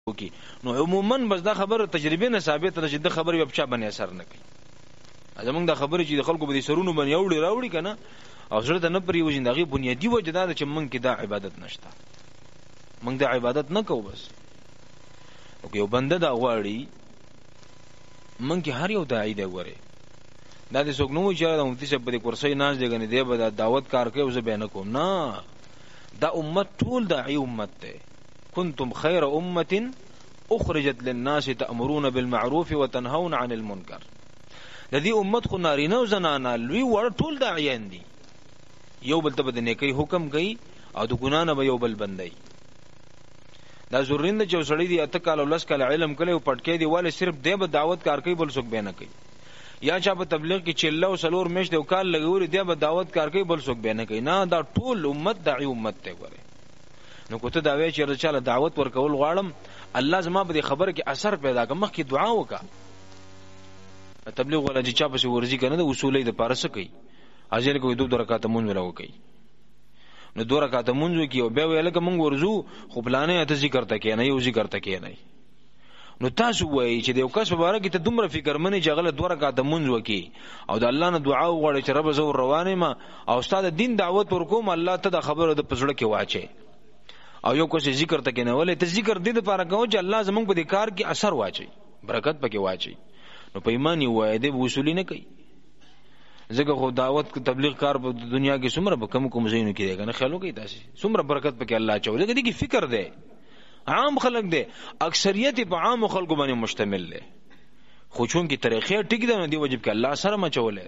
وکي نو عموما بس دا خبره تجربه نه ثابت ده چې د خبره په چا باندې اثر نه کوي. زمونږ دا خبره چې د خلکو په دې سرونو باندې اوړي راوړي کنه او سره د نه پری وژن دغه بنیادی وجه دا چې مونږ کې دا عبادت نشته، مونږ دا عبادت نه کوو. بس او یو بنده دا غواړي مونږ کې هر یو داعی دی غوړي دا د څوک نو چې دا مفتي صاحب په کرسي ناز دی غني دی به دا دعوت کار کوي او زه به نه کوم. نه، دا امت ټول داعی امت ده. كنتم خير امه اخرجت للناس تأمرون بالمعروف وتنهون عن المنكر. د دې امت خو نارینه او زنانه لوی ور ټول داعیان دي، یو بل ته د نیکی حکم کوي او د ګنا نه به یو بل بندي. دا زورین چې وسړی دی اته کال او لس کال علم کړي او پټکې دی والے صرف دی به دعوت کار کوي بل څوک به نه کوي. یا چا په تبلیغ کې چله او سلور میشت او کال لګوري دی به دعوت کار کوي بل څوک به نه کوي. نه، دا ټول امت داعی امت ته وره. نو کوته دا وی چې رچاله دعوت ورکول غواړم الله زما په خبره کې اثر پیدا کړه، مخکې دعا وکړه. تبلیغ ولا چې چا په ورزي کنه د اصولې د پارسه کوي اجل کوي 2 رکعات مونږ ولا کوي. نو 2 رکعات مونږ کوي او به ویل کوم مونږ ورزو خو بلانه ته ذکر تکې نه یو ذکر تکې نه. نو تاسو وایي چې د یو کس مبارک ته دومره فکر منی چې غل 2 رکعات مونږ وکي او د الله نه دعا وغواړي چې رب زو روانه ما او استاد دین دعوت ورکوم الله ته د خبره د پسړه کې واچي او یو کوم ذکر تکې نه ولې ته ذکر دې لپاره کوو چې الله زمونږ په دې کار کې اثر واچي، برکت پکې واچي. نو په ایمان یو وای دې وصولي نه کوي. ځکه خو دعوت تبلیغ کار په دنیا کې څومره به کوم زینو کې دی کنه خیالو کوي تاسو څومره برکت پکې الله چولې دې کې فکر دی عام خلک دی اکثریت په عام خلکو باندې مشتمل دی خو چون کې طریقې ټیک ده نو دی واجب کې الله سره مچولې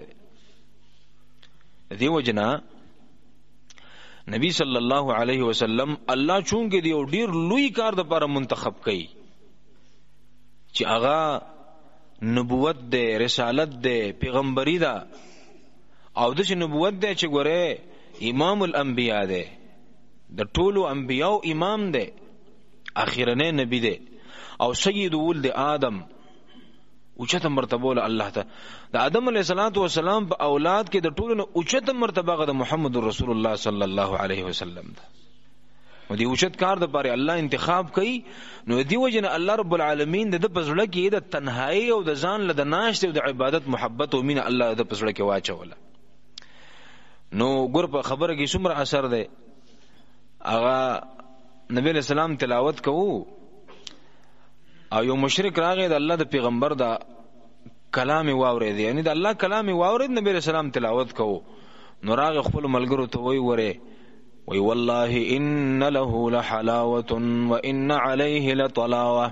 دی وجنا نبی صلی الله علیه وسلم الله چون کې دی ډیر لوی کار د لپاره منتخب کړي چې هغه نبوت ده، رسالت ده، پیغمبري ده او د نبوت ده چې ګوره امام الانبیاء ده، د ټولو انبیاء امام ده، اخیرنه نبی ده او سید ولد آدم اوچته مرتبه ول الله ته د آدم علیه السلام په اولاد کې د ټولو نه اوچته مرتبه د محمد رسول الله صلی الله علیه وسلم ده. او دی اوچت کار د پاره الله انتخاب کوي. نو دی وجنه الله رب العالمین د پزړه کې د تنهایی او د ځان له د ناشته او د عبادت محبت او مين الله د پزړه کې واچوله. نو ګور په خبره کې څومره اثر ده. هغه نبی علیہ السلام تلاوت کوو او یو مشرک راغی د الله د پیغمبر دا کلام واورید، یعنی د الله کلام واورید، نبی علیہ السلام تلاوت کوو. نو راغی خپل ملګرو ته وی وره وی والله ان له لحلاوه وان عليه لطلاوه.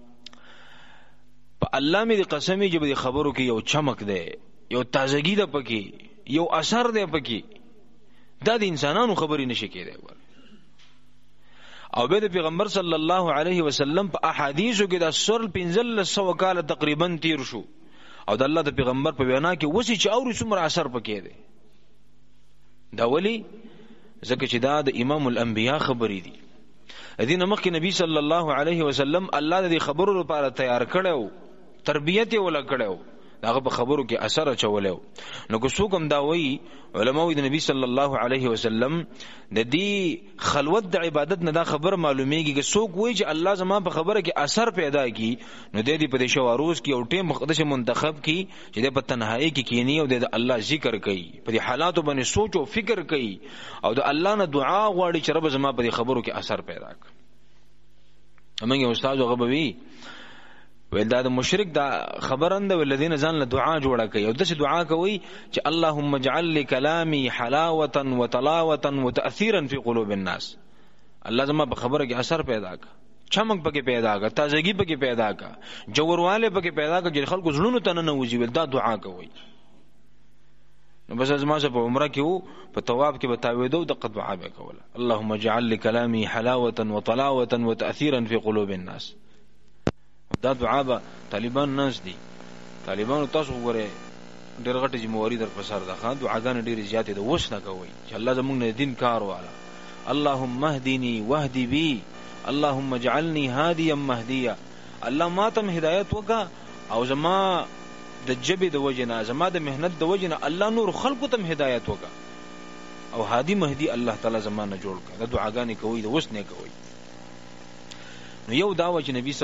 په الله مې قسمی چې به خبرو کې یو چمک ده، یو تازگی ده پکې، یو اثر ده پکې. دا د انسانانو خبرې نشي کېدای. او به د پیغمبر صلی الله علیه وسلم په احادیثو کې د سر 1500 کال تقریبا تیر شو او د الله د پیغمبر په وینا کې وسی چې اوري څومره اثر پکې ده. دا ولی ځکه چې دا د امام الانبیاء خبرې دي. دینه مخکې نبی صلی الله علیه وسلم الله د خبرو لپاره تیار کړو، تربیت یې ولا کړو، هغه په خبرو کې اثر اچولیو. نو کو څوک هم دا وایي علماء د نبی صلی الله علیه وسلم د دې خلوت د عبادت نه دا خبر معلومیږي چې څوک وایي چې الله زما په خبره کې اثر پیدا کی نو د دې په دې شواروز کې او ټیم مقدس منتخب کی چې د په تنهایی کې کینی او د الله ذکر کوي، په دې حالاتو باندې سوچ او فکر کوي او د الله نه دعا غواړي چې رب زما په دې خبرو کې اثر پیدا کړي. همغه استاد غبوي ویل دا د مشرک دا خبرند ولذین ځان له دعا جوړه کوي او د دعا کوي چې اللهم اجعل لي كلامي حلاوه وطلاوه وتاثيرا في قلوب الناس. الله زما په خبره کې اثر پیدا کا، چمک پکې پیدا کا، تازگی پکې پیدا کا، جوړواله پکې پیدا کا چې خلکو زړونو ته نه وځي. ول دا دعا کوي. نو بس ازما په عمره کې وو په طواف کې بتاویدو د دعا به کوله اللهم اجعل لي كلامي حلاوه وطلاوه وتاثيرا في قلوب الناس. دا دعا به طالبان ناس دي، طالبان تاسو غره ډېر غټ جمهوریت در پسر ده خان دعاګان ډېر زیاتې ده وښ نه کوي چې الله زموږ نه دین کار واله. اللهم اهدني واهدي بي، اللهم اجعلني هاديا مهديا. الله ما تم هدایت وکا او زما د جبې د وجنه زما د مهنت د وجنه الله نور خلقو تم هدایت وکا او هادي مهدي الله تعالی زمانه جوړ کړه. د دعاګانې کوي د وښ نه کوي. نو یو دا و چې نبی